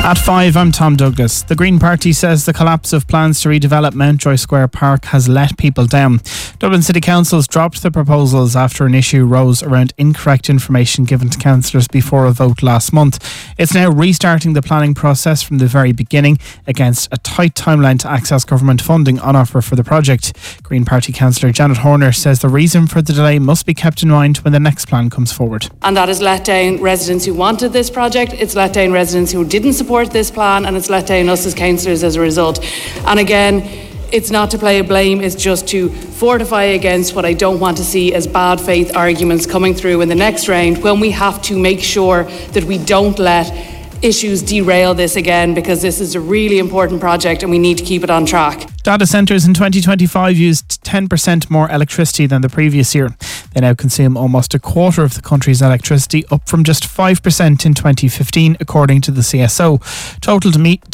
At 5, I'm Tom Douglas. The Green Party says the collapse of plans to redevelop Mountjoy Square Park has let people down. Dublin City Council's dropped the proposals after an issue rose around incorrect information given to councillors before a vote last month. It's now restarting the planning process from the very beginning against a tight timeline to access government funding on offer for the project. Green Party councillor Janet Horner says the reason for the delay must be kept in mind when the next plan comes forward. And that has let down residents who wanted this project, it's let down residents who didn't support this plan, and it's let down us as councillors as a result. And again, it's not to play a blame, it's just to fortify against what I don't want to see as bad faith arguments coming through in the next round, when we have to make sure that we don't let issues derail this again, because this is a really important project and we need to keep it on track. Data centres in 2025 used 10% more electricity than the previous year. They now consume almost a quarter of the country's electricity, up from just 5% in 2015, according to the CSO. Total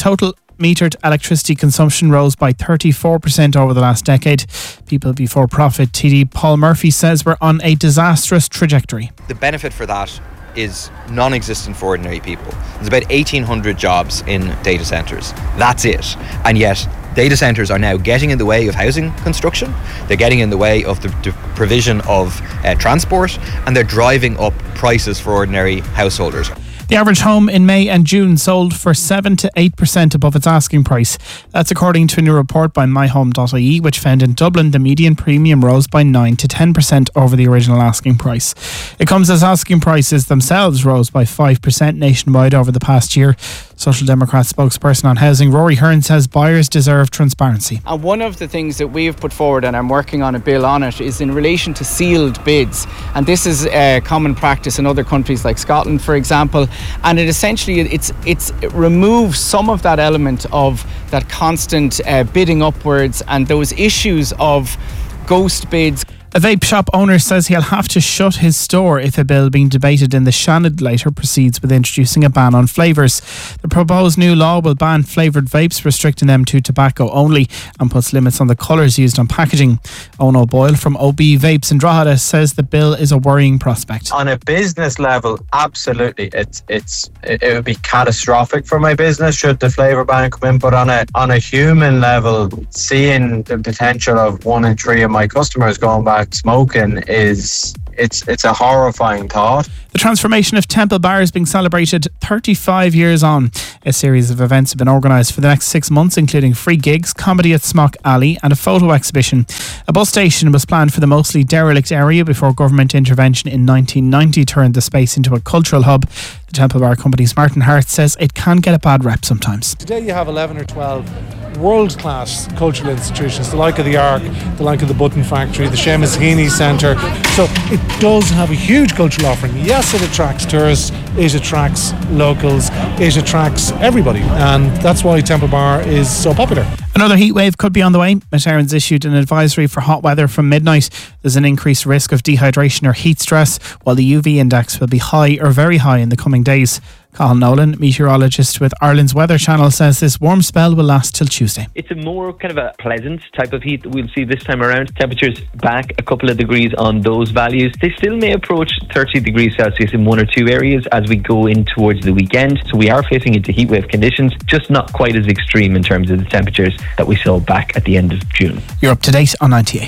metered electricity consumption rose by 34% over the last decade. People Before Profit TD Paul Murphy says we're on a disastrous trajectory. The benefit for that is non-existent for ordinary people. There's about 1,800 jobs in data centres. That's it. And yet data centres are now getting in the way of housing construction, they're getting in the way of the provision of transport, and they're driving up prices for ordinary householders. The average home in May and June sold for 7 to 8% above its asking price. That's according to a new report by myhome.ie, which found in Dublin the median premium rose by 9 to 10% over the original asking price. It comes as asking prices themselves rose by 5% nationwide over the past year. Social Democrat spokesperson on housing Rory Hearn says buyers deserve transparency. And one of the things that we've put forward, and I'm working on a bill on it, is in relation to sealed bids. And this is a common practice in other countries like Scotland, for example. And it essentially it removes some of that element of that constant bidding upwards and those issues of ghost bids. A vape shop owner says he'll have to shut his store if a bill being debated in the Seanad later proceeds with introducing a ban on flavours. The proposed new law will ban flavoured vapes, restricting them to tobacco only, and puts limits on the colours used on packaging. Owen O'Boyle from OB Vapes in Drogheda says the bill is a worrying prospect. On a business level, absolutely, it would be catastrophic for my business should the flavour ban come in. But on a human level, seeing the potential of 1 in 3 of my customers going back smoking it's a horrifying thought. The transformation of Temple Bar is being celebrated 35 years on. A series of events have been organised for the next 6 months, including free gigs, comedy at Smock Alley and a photo exhibition. A bus station was planned for the mostly derelict area before government intervention in 1990 turned the space into a cultural hub. The Temple Bar company's Martin Hart says it can get a bad rep sometimes. Today you have 11 or 12 world-class cultural institutions, the like of the Ark, the like of the Button Factory, the Seamus Heaney Centre. So it does have a huge cultural offering. Yes, it attracts tourists, it attracts locals, it attracts everybody, and that's why Temple Bar is so popular. Another heat wave could be on the way. Meteorans issued an advisory for hot weather from midnight. There's an increased risk of dehydration or heat stress, while the UV index will be high or very high in the coming days. Cathal Nolan, meteorologist with Ireland's Weather Channel, says this warm spell will last till Tuesday. It's a more kind of a pleasant type of heat that we'll see this time around. Temperatures back a couple of degrees on those values. They still may approach 30 degrees Celsius in 1 or 2 areas as we go in towards the weekend. So we are facing into heatwave conditions, just not quite as extreme in terms of the temperatures that we saw back at the end of June. You're up to date on 98.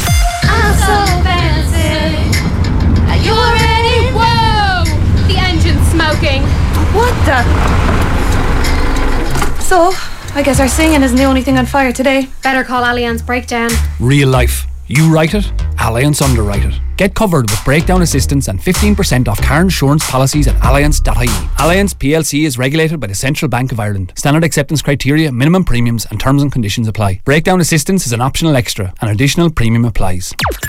I'm so fancy. Are you ready? Whoa! The engine's smoking. What the? So, I guess our singing isn't the only thing on fire today. Better call Allianz Breakdown. Real life. You write it, Allianz underwrite it. Get covered with breakdown assistance and 15% off car insurance policies at allianz.ie. Allianz PLC is regulated by the Central Bank of Ireland. Standard acceptance criteria, minimum premiums and terms and conditions apply. Breakdown assistance is an optional extra. An additional premium applies.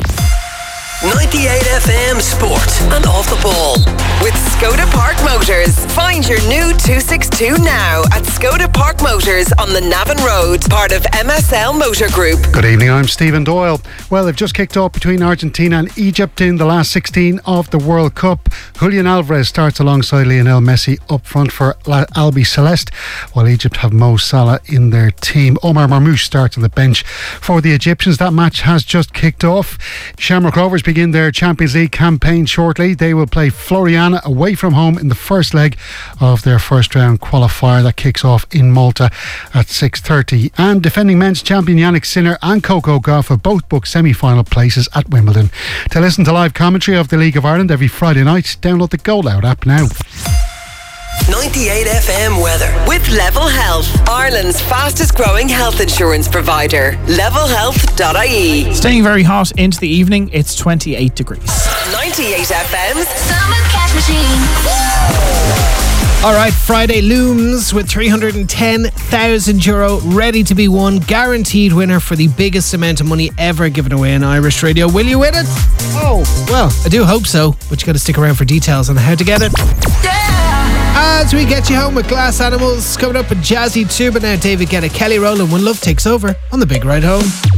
98 FM Sport and Off the Ball with Skoda Park Motors. Find your new 262 now at Skoda Park Motors on the Navan Road, part of MSL Motor Group. Good evening, I'm Stephen Doyle. Well, they've just kicked off between Argentina and Egypt in the last 16 of the World Cup. Julian Alvarez starts alongside Lionel Messi up front for Albi Celeste, while Egypt have Mo Salah in their team. Omar Marmoush starts on the bench for the Egyptians. That match has just kicked off. Shamrock Rovers begin their Champions League campaign shortly. They will play Floriana away from home in the first leg of their first round qualifier that kicks off in Malta at 6:30. And defending men's champion Yannick Sinner and Coco Gauff have both booked semi-final places at Wimbledon. To listen to live commentary of the League of Ireland every Friday night, download the Go Loud app now. 98 FM weather with Level Health, Ireland's fastest growing health insurance provider. Levelhealth.ie. Staying very hot into the evening, it's 28 degrees. 98 FM's Summer Cash Machine. Alright, Friday looms with €310,000 ready to be won. Guaranteed winner for the biggest amount of money ever given away on Irish radio. Will you win it? Oh, well, I do hope so, but you got to stick around for details on how to get it. As we get you home with Glass Animals, coming up with Jazzy Tuba now, David Guetta, Kelly Rowland, One Love takes over on the Big Ride Home.